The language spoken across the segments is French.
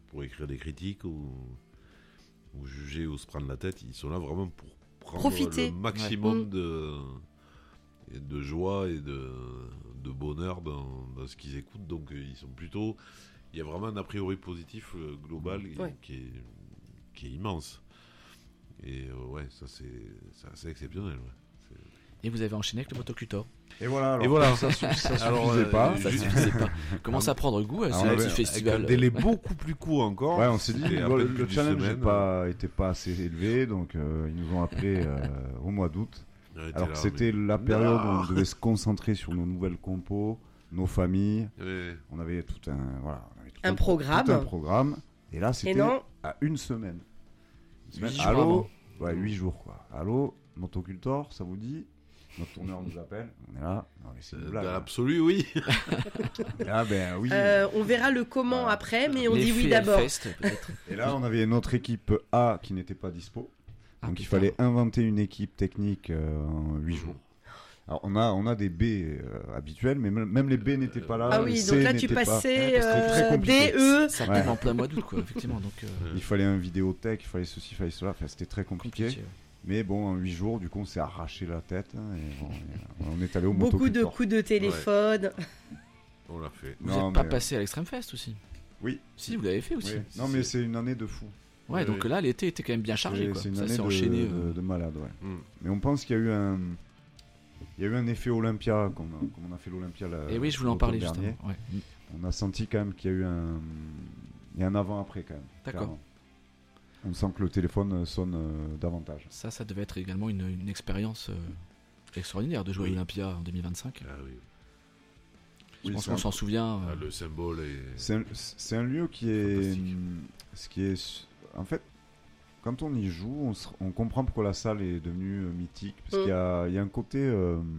pour écrire des critiques ou juger ou se prendre la tête. Ils sont là vraiment pour prendre Profiter. le maximum de joie et de bonheur dans ce qu'ils écoutent. Donc ils sont plutôt... Il y a vraiment un a priori positif global qui est immense. Et ça c'est assez exceptionnel. Ouais. Et vous avez enchaîné avec le motocultor. Et voilà, ça suffisait pas. Ça suffisait pas. Commence à prendre goût à ce petit festival. Avec un délai beaucoup plus court encore. Ouais, on s'est dit le challenge semaine, était pas assez élevé, donc ils nous ont appelé au mois d'août. Alors que c'était la période où on devait se concentrer sur nos nouvelles compos, nos familles. On avait tout un programme. Et là, c'était à une semaine. 8 jours quoi. Allô, Motocultor, ça vous dit? Notre tourneur nous appelle, on est là. Non, mais c'est une blague. Dans l'absolu, oui. Là, oui. On verra le comment après, mais on dit oui L'effet d'abord. Hellfest, peut-être. Et là, on avait notre équipe A qui n'était pas dispo. Donc il fallait inventer une équipe technique en 8 jours. Alors on a des B habituels, mais même les B n'étaient pas là. Ah oui, C donc là tu n'était pas. passais C'était très compliqué. DE. Ça tombe en plein mois d'août, quoi, effectivement. Donc, Il fallait un vidéotech, il fallait ceci, il fallait cela. Enfin, c'était très compliqué. Mais bon, en 8 jours, du coup, on s'est arraché la tête. Et on est allé au Beaucoup de Motocultor. coups de téléphone. On l'a fait. Vous n'êtes pas passé à l'Extreme Fest aussi? Oui. Si, vous l'avez fait aussi. Oui. Non, mais c'est une année de fou. Ouais, donc là, l'été était quand même bien chargé. Quoi. C'est une ça année s'est enchaîné. de malade, ouais. Mais on pense qu'il y a eu un effet Olympia, comme on a fait l'Olympia là. Et oui, je voulais en parler justement. Ouais. On a senti quand même qu'il y a eu un avant-après quand même. D'accord. Clairement. On sent que le téléphone sonne davantage. Ça devait être également une expérience extraordinaire de jouer à l'Olympia en 2025. Ah oui. Je pense qu'on s'en souvient. Le symbole est... C'est un lieu qui est... Ce qui est... En fait, quand on y joue, on comprend pourquoi la salle est devenue mythique. Parce qu'il y a un côté...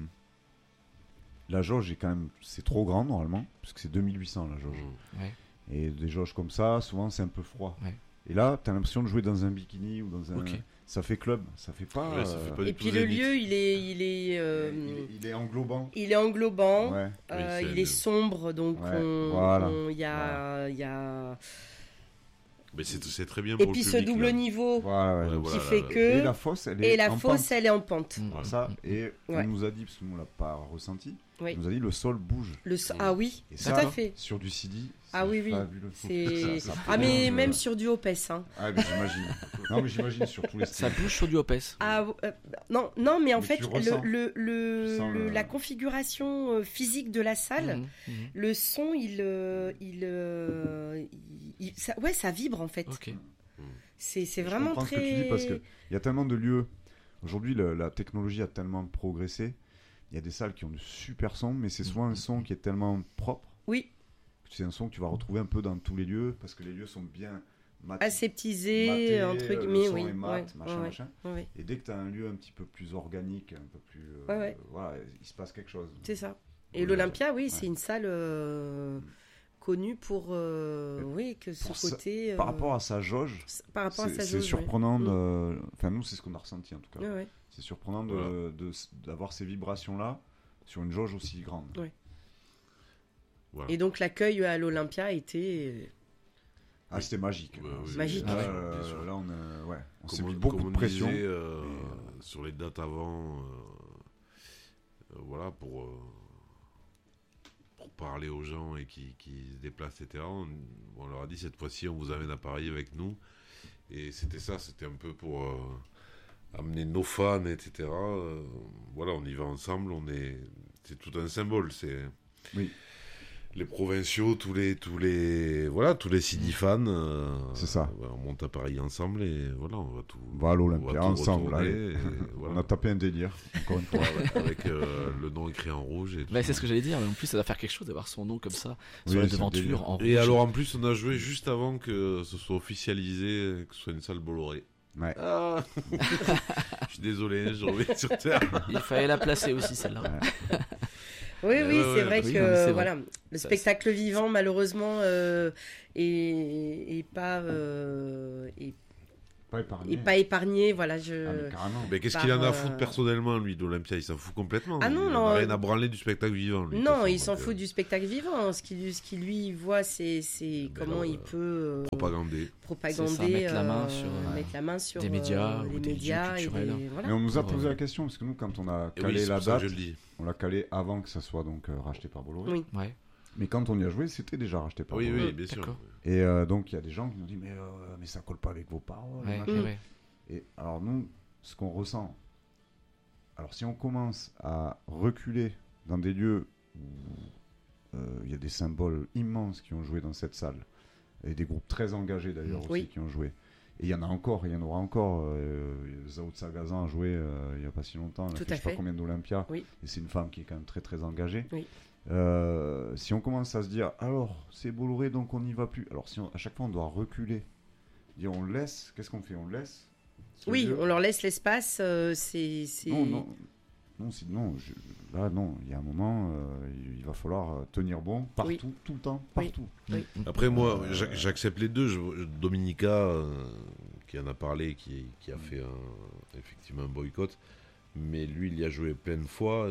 La jauge est quand même... C'est trop grand normalement, parce que c'est 2800 la jauge. Ouais. Et des jauges comme ça, souvent c'est un peu froid. Ouais. Et là, t'as l'impression de jouer dans un bikini ou dans un... Ça fait club, ça fait pas... Ouais, ça fait pas Et puis le lieu, il est englobant. Il est englobant. Ouais. Il est sombre, donc il y a... Mais c'est très bien Et pour puis le ce public, double là. niveau Voilà, qui fait que... Et la fosse, elle est en pente. Voilà, ça, et on nous a dit, parce que nous on l'a pas ressenti, on nous a dit le sol bouge. Ah oui, et tout ça, à fait. sur du CD, ah oui, fabuleux. mais même sur du Opes. Hein. Ah mais j'imagine. Non mais j'imagine sur tous les Ça bouge sur du Opes. Non, mais en fait, tu la configuration physique de la salle, le son, ça vibre en fait. Okay. C'est vraiment très... Ce que tu dis parce qu'il y a tellement de lieux. Aujourd'hui, la technologie a tellement progressé. Il y a des salles qui ont de super sons, mais c'est souvent un son qui est tellement propre. Oui. C'est un son que tu vas retrouver un peu dans tous les lieux, parce que les lieux sont bien aseptisés, entre guillemets, le son est mat, machin. Ouais. Et dès que tu as un lieu un petit peu plus organique, un peu plus... Voilà, il se passe quelque chose. C'est ça. Et l'Olympia, c'est une salle connue pour côté... Par rapport à sa jauge, c'est surprenant. Enfin, nous, c'est ce qu'on a ressenti en tout cas. Ouais. C'est surprenant d'avoir ces vibrations-là sur une jauge aussi grande. Ouais. Voilà. Et donc l'accueil à l'Olympia était... c'était magique. Magique. Là, on s'est mis beaucoup de pression. Disait, sur les dates avant, voilà, pour parler aux gens et qui se déplacent, etc. On leur a dit cette fois-ci, on vous amène à Paris avec nous. Et c'était ça, c'était un peu pour amener nos fans, etc. Voilà, on y va ensemble, c'est tout un symbole. Oui. Les provinciaux, tous les CD fans, c'est ça. On monte à Paris ensemble et voilà, on va tout. On va à l'Olympia ensemble. Voilà. On a tapé un délire, encore une fois. Avec le nom écrit en rouge. C'est ce que j'allais dire, mais en plus ça va faire quelque chose d'avoir son nom comme ça sur la devanture en rouge. Et alors en plus, on a joué juste avant que ce soit officialisé, que ce soit une salle Bolloré. Ouais. Ah je suis désolé, je reviens sur terre. Il fallait la placer aussi celle-là. Oui, c'est vrai que voilà, le spectacle vivant malheureusement est pas pas épargné, voilà. Mais qu'est-ce qu'il en a à foutre personnellement, lui, d'Olympia? Il s'en fout complètement. Ah non, il n'a rien à branler du spectacle vivant, lui. Non, il s'en fout du spectacle vivant. Ce qui lui voit, c'est comment il peut propagander, mettre la main sur des médias, les ou des médias culturels. Voilà. Mais on nous a posé la question, parce que nous, quand on a calé la date, dis. on l'a calé avant que ça soit donc racheté par Bolloré. Oui. Ouais. Mais quand on y a joué, c'était déjà racheté par Bolloré. Oui, bien sûr. Et donc, il y a des gens qui nous disent mais ça colle pas avec vos paroles. Ouais. Et alors, nous, ce qu'on ressent, alors si on commence à reculer dans des lieux où il y a des symboles immenses qui ont joué dans cette salle, et des groupes très engagés d'ailleurs aussi qui ont joué, et il y en aura encore. Zao Sagazan a joué il n'y a pas si longtemps, je ne sais pas combien d'Olympia, et c'est une femme qui est quand même très très engagée. Oui. Si on commence à se dire alors c'est Bolloré donc on n'y va plus, alors à chaque fois on doit reculer, dire on laisse, qu'est-ce qu'on fait, on laisse on leur laisse l'espace, non, il y a un moment il va falloir tenir bon partout, tout le temps, partout. Oui. Après moi j'accepte les deux. Dominica qui en a parlé, qui a fait effectivement un boycott, mais lui il y a joué plein de fois.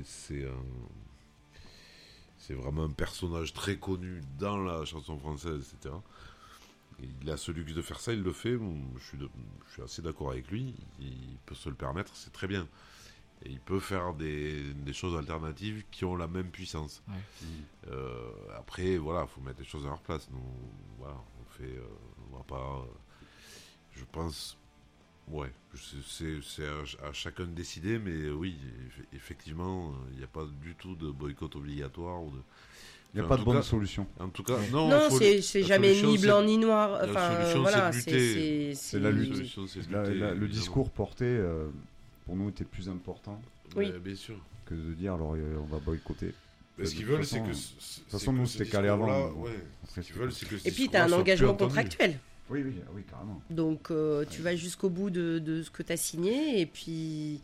C'est vraiment un personnage très connu dans la chanson française, etc. Il a ce luxe de faire ça, il le fait. Je suis assez d'accord avec lui. Il peut se le permettre, c'est très bien. Et il peut faire des choses alternatives qui ont la même puissance. Ouais. Après, voilà, il faut mettre les choses à leur place. Nous, voilà, on va pas. Je pense. Ouais, c'est à chacun de décider, mais oui, effectivement, il n'y a pas du tout de boycott obligatoire. Il n'y a pas de bonne solution. En tout cas, non, c'est jamais ni blanc ni noir. La solution, voilà, c'est de lutter. C'est la lutte. Le discours porté, pour nous, était plus important. Oui. Bien sûr. Que de dire, alors on va boycotter. Ce qu'ils veulent, c'est que. De toute façon, nous, c'était calé avant. Ce qu'ils veulent, c'est que. Et puis, tu as un engagement contractuel. Oui, carrément. Donc, tu vas jusqu'au bout de ce que tu as signé, et puis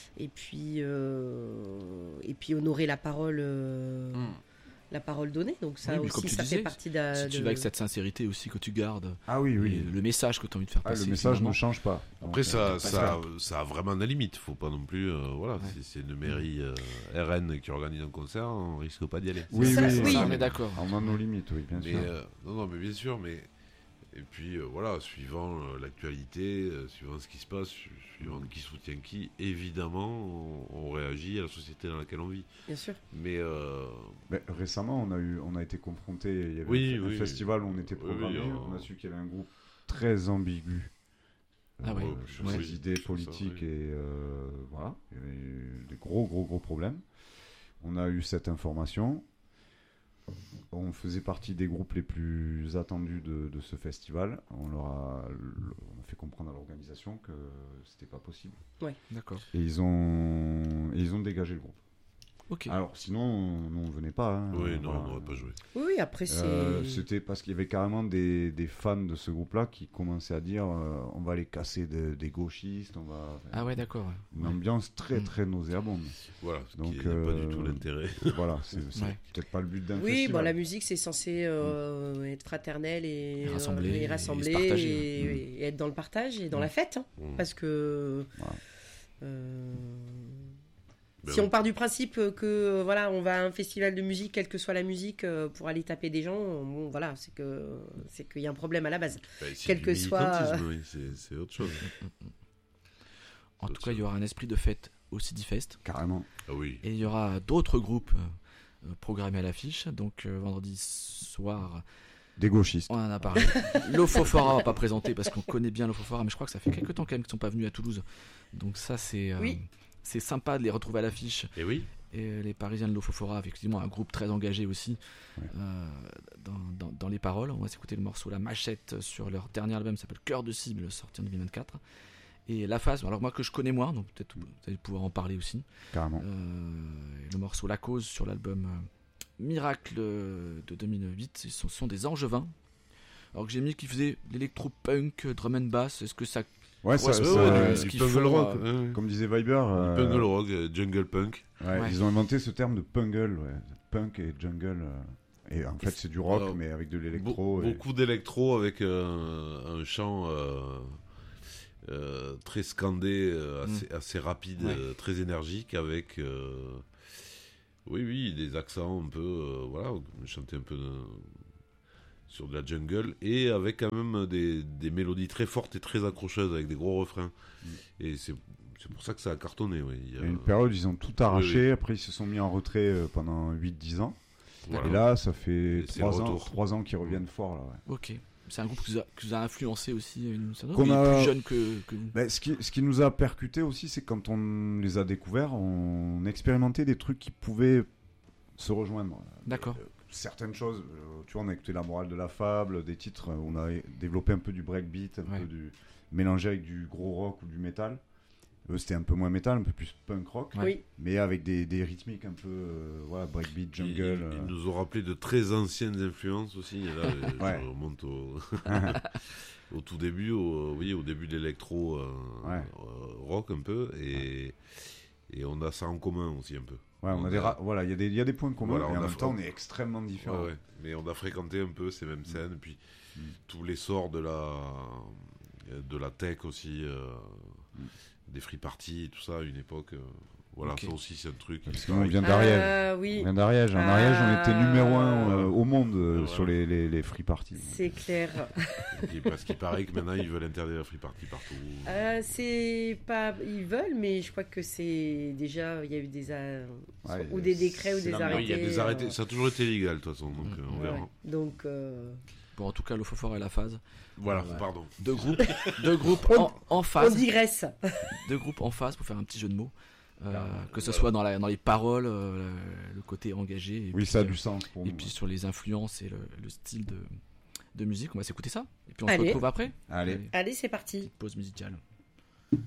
honorer la parole donnée. Donc ça aussi, ça fait partie de... Si tu vas avec cette sincérité aussi que tu gardes. Ah oui. Le message que tu as envie de faire passer. Le message ne change pas. Après, ça a vraiment des limites. Faut pas non plus... si c'est une mairie RN qui organise un concert, on risque pas d'y aller. Oui, on est d'accord. On a nos limites, oui, bien sûr. Non, mais bien sûr, mais... Et puis suivant l'actualité, suivant ce qui se passe, suivant qui soutient qui, évidemment, on réagit à la société dans laquelle on vit. Bien sûr. Mais récemment, on a été confronté. Il y avait un festival où on était programmé. On a su qu'il y avait un groupe très ambigu. Sur ses idées politiques et voilà, il y avait des gros problèmes. On a eu cette information. On faisait partie des groupes les plus attendus de ce festival. On a fait comprendre à l'organisation que c'était pas possible. Ouais. D'accord. Et ils ont dégagé le groupe. Ok. Alors sinon, on venait pas. Oui, non, on n'aurait pas joué. Oui, après c'était parce qu'il y avait carrément des fans de ce groupe-là qui commençaient à dire on va les casser des gauchistes, on va. Ah ouais, d'accord. Une ambiance très nauséabonde. Voilà. Donc pas du tout l'intérêt. Voilà, c'est peut-être pas le but d'un festival. Oui, bon, la musique c'est censé être fraternelle et rassembler et être dans le partage et dans la fête, parce que. Voilà. Si on part du principe que on va à un festival de musique, quelle que soit la musique, pour aller taper des gens, c'est qu'il y a un problème à la base. Quel que soit, c'est autre chose. En tout cas, il y aura un esprit de fête au Cidifest. Carrément. Ah oui. Et il y aura d'autres groupes programmés à l'affiche. Donc vendredi soir. Des gauchistes. On en a parlé. L'Ofofora, on va pas présenter parce qu'on connaît bien l'Ofofora, mais je crois que ça fait quelques temps quand même qu'ils sont pas venus à Toulouse. Donc ça c'est. C'est sympa de les retrouver à l'affiche. Et oui. Et les Parisiens de l'Ofofora, effectivement, un groupe très engagé aussi dans les paroles. On va s'écouter le morceau La Machette sur leur dernier album, s'appelle Cœur de Cible, sorti en 2024. Et La Phase, alors moi que je connais moins, donc peut-être vous allez pouvoir en parler aussi. Carrément. Le morceau La Cause sur l'album Miracle de 2008, ce sont des Angevins. Alors que j'ai mis qu'ils faisaient l'électro-punk, drum and bass, est-ce que ça... Ouais, ça du pungle rock. Comme disait Viber. Pungle rock, jungle punk. Ouais. Ils ont inventé ce terme de pungle, punk et jungle. Et en fait, c'est du rock, mais avec de l'électro. Beaucoup d'électro avec un chant très scandé, assez rapide, très énergique, avec des accents un peu, chanter un peu sur de la jungle, et avec quand même des mélodies très fortes et très accrocheuses, avec des gros refrains. Et c'est pour ça que ça a cartonné. Il y a une période, ils ont tout arraché, après ils se sont mis en retrait pendant 8-10 ans. Voilà. Et là, ça fait 3 ans qu'ils reviennent fort. Là, Ok. C'est un groupe qui vous a influencé aussi, plus jeune que vous. Ce qui nous a percuté aussi, c'est quand on les a découverts, on expérimentait des trucs qui pouvaient se rejoindre. D'accord. Certaines choses, tu vois, on a écouté La Morale de la Fable, des titres, on a développé un peu du breakbeat, un peu mélangé avec du gros rock ou du métal. C'était un peu moins métal, un peu plus punk rock, mais avec des rythmiques un peu breakbeat, jungle. Ils nous ont rappelé de très anciennes influences aussi. Et là, je remonte au tout début, au début de l'électro rock un peu, et on a ça en commun aussi un peu. Il y a des points communs, et en même temps on est extrêmement différents. Mais on a fréquenté un peu ces mêmes scènes, et puis tous l'essor de la tech aussi. Des free parties et tout ça à une époque. Ça aussi c'est un truc. Parce qu'on vient d'Ariège. On vient d'Ariège. En Ariège, on était numéro 1 au monde sur les free parties. C'est clair. Parce qu'il paraît que maintenant ils veulent interdire la free party partout. C'est pas ils veulent, mais je crois que c'est déjà il y a eu des décrets ou des arrêtés. Il y a des arrêtés. Ça a toujours été légal de toute façon, donc on verra. Donc. Bon, en tout cas, l'Eau-Fort et la phase. Voilà, pardon. Deux groupes en phase. On digresse. 2 groupes en phase pour faire un petit jeu de mots. Que ce soit dans les paroles, le côté engagé. Ça a du sens. Et puis sur les influences et le style de musique. On va s'écouter ça. Et puis on se retrouve après. Allez, c'est parti. Pause musicale.